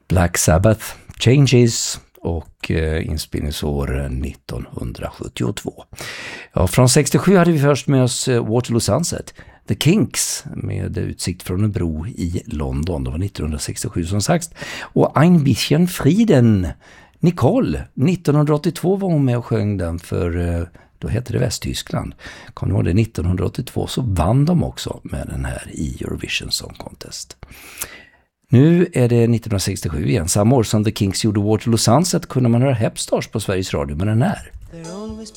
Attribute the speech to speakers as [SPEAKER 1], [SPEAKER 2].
[SPEAKER 1] Black Sabbath, Changes och inspelningsår 1972. Ja, från 67 hade vi först med oss Waterloo Sunset, The Kinks med utsikt från en bro i London. Det var 1967 som sagt. Och Ein bisschen Frieden, Nicole, 1982 var hon med och sjöng den för, då hette det Västtyskland. Kommer du ihåg det? 1982 så vann de också med den här i Eurovision Song Contest. Nu är det 1967 igen. Samma år som The Kinks gjorde Waterloo Sunset kunde man höra Hepstars på Sveriges Radio med den här.
[SPEAKER 2] There'll always